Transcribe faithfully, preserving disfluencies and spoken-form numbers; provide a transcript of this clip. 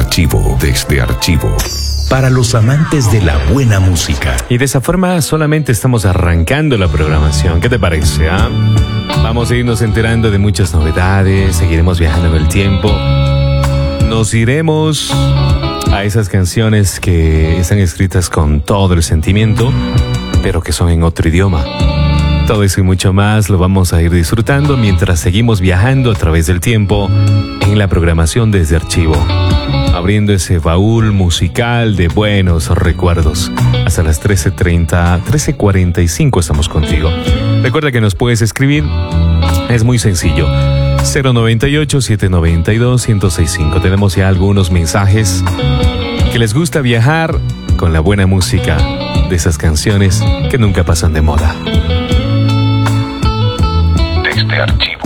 archivo, desde archivo. Para los amantes de la buena música. Y de esa forma solamente estamos arrancando la programación. ¿Qué te parece? ¿Ah? Vamos a irnos enterando de muchas novedades, seguiremos viajando en el tiempo. Nos iremos a esas canciones que están escritas con todo el sentimiento, pero que son en otro idioma. Todo eso y mucho más lo vamos a ir disfrutando mientras seguimos viajando a través del tiempo en la programación desde archivo, abriendo ese baúl musical de buenos recuerdos. Hasta las trece treinta, trece cuarenta y cinco estamos contigo. Recuerda que nos puedes escribir, es muy sencillo, cero noventa y ocho, setecientos noventa y dos, ciento sesenta y cinco. Tenemos ya algunos mensajes que les gusta viajar con la buena música de esas canciones que nunca pasan de moda. Desde archivo.